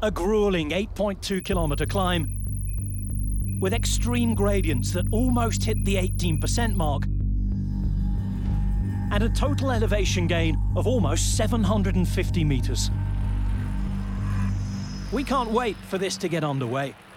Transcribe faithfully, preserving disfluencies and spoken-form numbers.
A grueling eight point two kilometre climb with extreme gradients that almost hit the eighteen percent mark and a total elevation gain of almost seven hundred fifty metres. We can't wait for this to get underway.